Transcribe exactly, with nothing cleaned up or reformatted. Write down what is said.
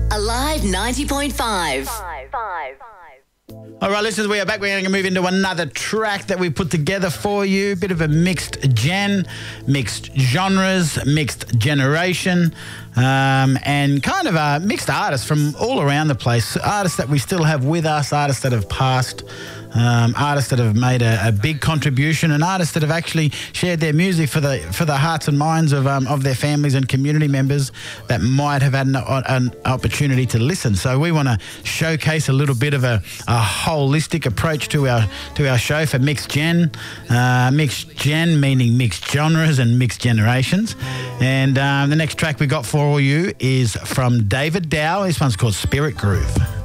Alive ninety point five. All right, listeners, we are back. We're going to move into another track that we put together for you. Bit of a mixed gen, mixed genres, mixed generation, um, and kind of a mixed artists from all around the place. Artists that we still have with us, artists that have passed, um, artists that have made a, a big contribution, and artists that have actually shared their music for the for the hearts and minds of um, of their families and community members that might have had an, an opportunity to listen. So we want to showcase a little bit of a, a holistic approach to our to our show for mixed gen, uh, mixed gen meaning mixed genres and mixed generations. And um, the next track we got for you is from David Dow. This one's called Spirit Groove.